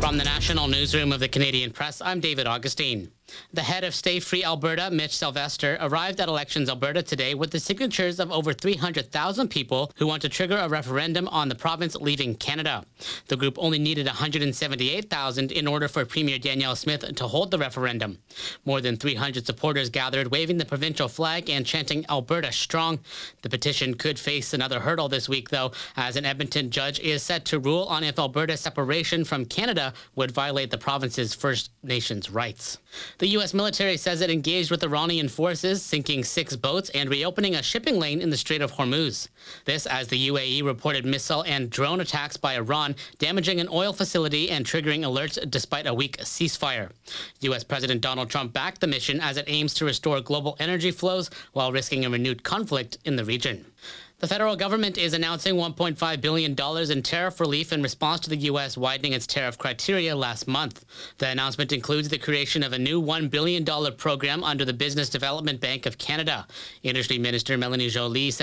From the National Newsroom of the Canadian Press, I'm David Augustine. The head of Stay Free Alberta, Mitch Sylvester, arrived at Elections Alberta today with the signatures of over 300,000 people who want to trigger a referendum on the province leaving Canada. The group only needed 178,000 in order for Premier Danielle Smith to hold the referendum. More than 300 supporters gathered, waving the provincial flag and chanting Alberta Strong. The petition could face another hurdle this week, though, as an Edmonton judge is set to rule on if Alberta's separation from Canada would violate the province's First Nations rights. The U.S. military says it engaged with Iranian forces, sinking 6 boats and reopening a shipping lane in the Strait of Hormuz. This as the UAE reported missile and drone attacks by Iran, damaging an oil facility and triggering alerts despite a weak ceasefire. U.S. President Donald Trump backed the mission as it aims to restore global energy flows while risking a renewed conflict in the region. The federal government is announcing $1.5 billion in tariff relief in response to the U.S. widening its tariff criteria last month. The announcement includes the creation of a new $1 billion program under the Business Development Bank of Canada. Industry Minister Melanie Joly said